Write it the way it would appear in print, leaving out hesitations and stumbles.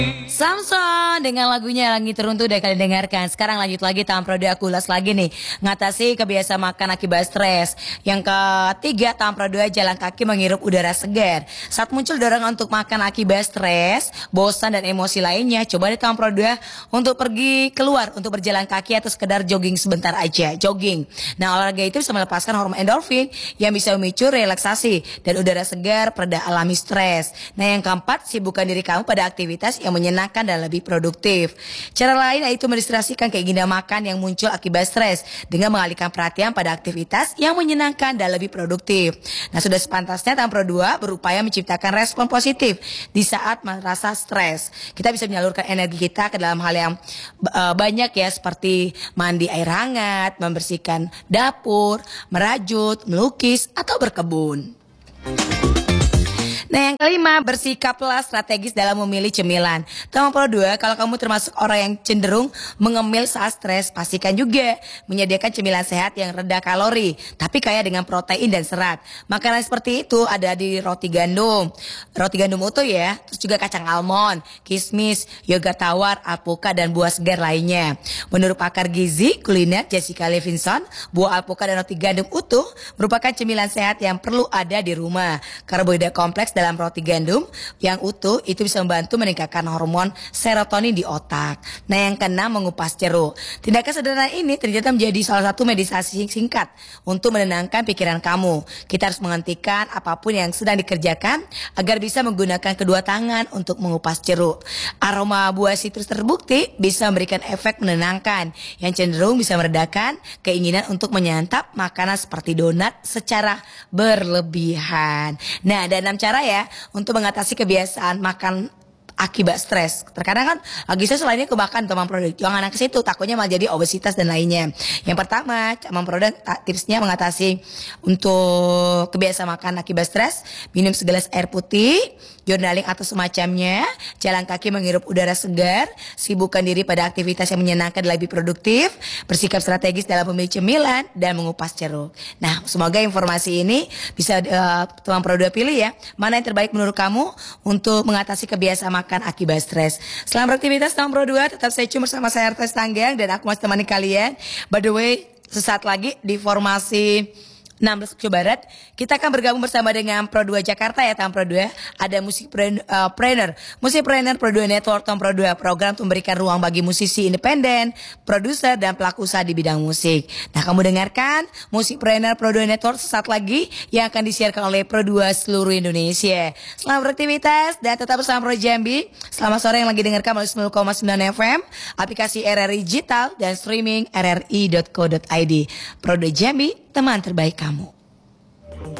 Samson dengan lagunya Langit Teruntuk udah kalian dengarkan. Sekarang lanjut lagi tahun produk aku ulas lagi nih. Ngatasi kebiasaan makan akibat stres. Yang ketiga tahun produk jalan kaki menghirup udara segar. Saat muncul dorongan untuk makan akibat stres, bosan dan emosi lainnya, coba deh tahun produk untuk pergi keluar untuk berjalan kaki atau sekedar jogging sebentar aja. Jogging. Nah, olahraga itu bisa melepaskan hormon endorfin yang bisa memicu relaksasi dan udara segar pereda alami stres. Nah, yang keempat, sibukkan diri kamu pada aktivitas yang menyenangkan dan lebih produktif. Cara lain yaitu mendistraksikan keinginan makan yang muncul akibat stres dengan mengalihkan perhatian pada aktivitas yang menyenangkan dan lebih produktif. Nah, sudah sepantasnya Tampro 2 berupaya menciptakan respon positif di saat merasa stres. Kita bisa menyalurkan energi kita ke dalam hal yang banyak ya, seperti mandi air hangat, membersihkan dapur, merajut, melukis, atau berkebun. Nah, yang kelima, bersikaplah strategis dalam memilih cemilan. Tampro 2, kalau kamu termasuk orang yang cenderung mengemil saat stres, pastikan juga menyediakan cemilan sehat yang rendah kalori, tapi kaya dengan protein dan serat. Makanan seperti itu ada di roti gandum utuh ya, terus juga kacang almond, kismis, yogurt tawar, alpukat, dan buah segar lainnya. Menurut pakar gizi kuliner Jessica Levinson, buah alpukat dan roti gandum utuh merupakan cemilan sehat yang perlu ada di rumah. Karbohidrat kompleks dalam roti gandum yang utuh itu bisa membantu meningkatkan hormon serotonin di otak. Nah, yang keenam, mengupas jeruk. Tindakan sederhana ini ternyata menjadi salah satu meditasi singkat untuk menenangkan pikiran kamu. Kita harus menghentikan apapun yang sedang dikerjakan agar bisa menggunakan kedua tangan untuk mengupas jeruk. Aroma buah sitrus terbukti bisa memberikan efek menenangkan yang cenderung bisa meredakan keinginan untuk menyantap makanan seperti donat secara berlebihan. Nah, ada 6 cara ya untuk mengatasi kebiasaan makan akibat stres. Terkadang kan lagi stres lainnya kebakan teman produk. Jangan ke situ, takutnya malah jadi obesitas dan lainnya. Yang pertama, teman produk tipsnya mengatasi untuk kebiasaan makan akibat stres, minum segelas air putih, journaling atau semacamnya, jalan kaki menghirup udara segar, sibukkan diri pada aktivitas yang menyenangkan dan lebih produktif, bersikap strategis dalam memilih cemilan, dan mengupas jeruk. Nah, semoga informasi ini bisa teman produk pilih ya, mana yang terbaik menurut kamu untuk mengatasi kebiasaan makan akibat stres. Selamat beraktivitas teman Pro 2, tetap stay tune bersama saya Artes Tanggang dan aku masih temani kalian. By the way, sesaat lagi di formasi 16 Jawa Barat, kita akan bergabung bersama dengan Pro 2 Jakarta ya, Tam Pro 2. Ada Musikpreneur Pro 2 Network, Tam Pro 2, program untuk memberikan ruang bagi musisi independen, produser, dan pelaku usaha di bidang musik. Nah, kamu dengarkan Musikpreneur Pro 2 Network sesaat lagi yang akan disiarkan oleh Pro 2 seluruh Indonesia. Selamat beraktivitas dan tetap bersama Pro Jambi. Selamat sore yang lagi dengarkan melalui 10,9 FM, aplikasi RRI Digital, dan streaming rri.co.id. Pro 2 Jambi, teman terbaik kamu.